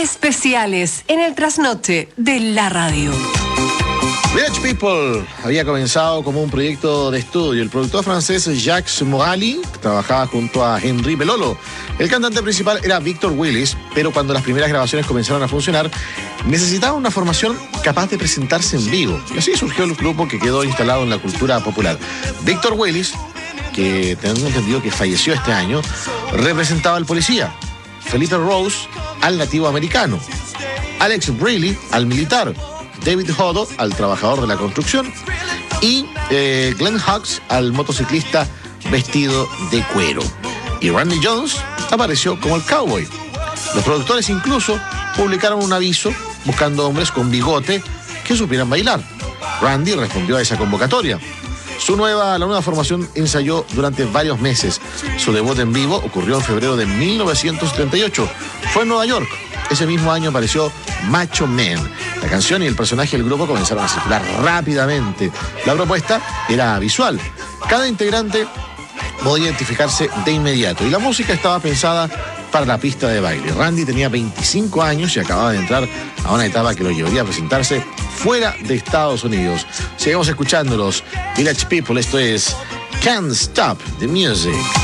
Especiales en el trasnoche de la radio. Village People había comenzado como un proyecto de estudio. El productor francés Jacques Morali trabajaba junto a Henry Belolo. El cantante principal era Victor Willis, pero cuando las primeras grabaciones comenzaron a funcionar, necesitaban una formación capaz de presentarse en vivo. Y así surgió el grupo que quedó instalado en la cultura popular. Victor Willis, que tengo entendido que falleció este año, representaba al policía. Felipe Rose al nativo americano. Alex Briley al militar. David Hodo al trabajador de la construcción y Glenn Hughes al motociclista vestido de cuero. Y Randy Jones apareció como el cowboy. Los productores incluso publicaron un aviso buscando hombres con bigote que supieran bailar. Randy respondió a esa convocatoria. La nueva formación ensayó durante varios meses. Su debut en vivo ocurrió en febrero de 1978. Fue en Nueva York. Ese mismo año apareció Macho Man. La canción y el personaje del grupo comenzaron a circular rápidamente. La propuesta era visual. Cada integrante podía identificarse de inmediato y la música estaba pensada para la pista de baile. Randy tenía 25 años y acababa de entrar a una etapa que lo llevaría a presentarse fuera de Estados Unidos. Sigamos escuchándolos. Village People, esto es Can't Stop the Music.